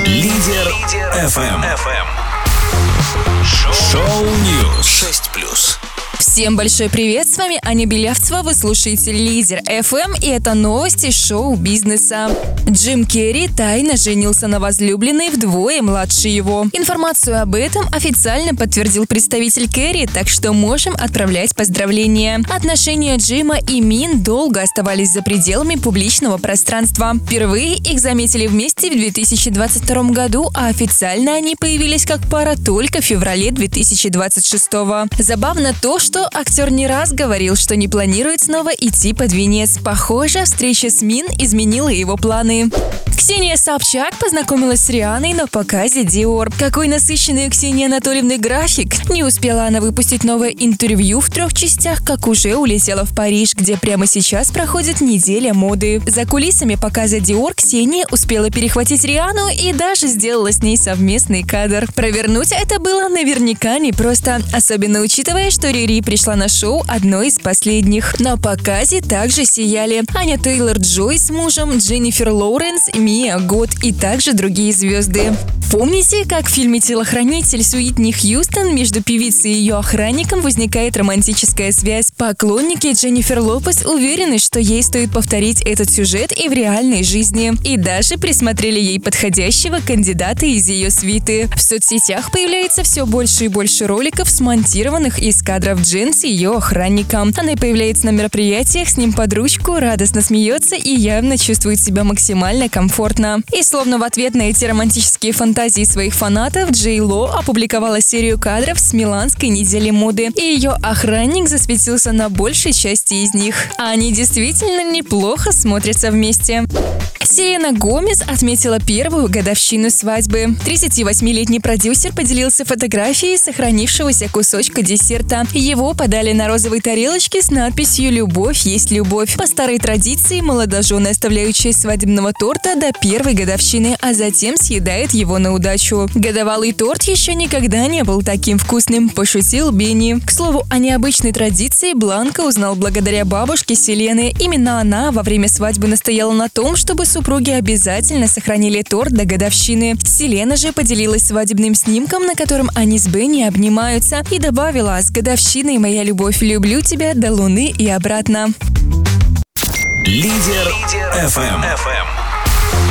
Лидер FM. Шоу-ньюс 6+. Всем большой привет, с вами Аня Белявцева, вы слушаете Лидер FM, и это новости шоу-бизнеса. Джим Керри тайно женился на возлюбленной вдвое младше его. Информацию об этом официально подтвердил представитель Керри, так что можем отправлять поздравления. Отношения Джима и Мин долго оставались за пределами публичного пространства. Впервые их заметили вместе в 2022 году, а официально они появились как пара только в феврале 2026. Забавно то, что актер не раз говорил, что не планирует снова идти под венец. Похоже, встреча с Мин изменила его планы. Ксения Собчак познакомилась с Рианой на показе Dior. Какой насыщенный у Ксении Анатольевны график. Не успела она выпустить новое интервью в 3 частях, как уже улетела в Париж, где прямо сейчас проходит неделя моды. За кулисами показа Dior Ксения успела перехватить Риану и даже сделала с ней совместный кадр. Провернуть это было наверняка непросто, особенно учитывая, что Рири пришла на шоу одной из последних. На показе также сияли Аня Тейлор-Джой с мужем, Дженнифер Лоуренс, Мия Гот и также другие звезды. Помните, как в фильме «Телохранитель» с Уитни Хьюстон между певицей и ее охранником возникает романтическая связь? Поклонники Дженнифер Лопес уверены, что ей стоит повторить этот сюжет и в реальной жизни. И даже присмотрели ей подходящего кандидата из ее свиты. В соцсетях появляется все больше и больше роликов, смонтированных из кадров Джен с ее охранником. Она появляется на мероприятиях с ним под ручку, радостно смеется и явно чувствует себя максимально комфортно. И словно в ответ на эти романтические фантазии своих фанатов, Джей Ло опубликовала серию кадров с миланской недели моды, и ее охранник засветился на большей части из них. А они действительно неплохо смотрятся вместе. Селена Гомес отметила первую годовщину свадьбы. 38-летний продюсер поделился фотографией сохранившегося кусочка десерта. Его подали на розовой тарелочке с надписью «Любовь есть любовь». По старой традиции молодожены оставляют часть свадебного торта до первой годовщины, а затем съедают его на удачу. Годовалый торт еще никогда не был таким вкусным, пошутил Бенни. К слову, о необычной традиции Бланко узнал благодаря бабушке Селены. Именно она во время свадьбы настояла на том, чтобы супруги обязательно сохранили торт до годовщины. Селена же поделилась свадебным снимком, на котором они с Бенни обнимаются, и добавила: «С годовщиной, моя любовь, люблю тебя до луны и обратно». Лидер FM.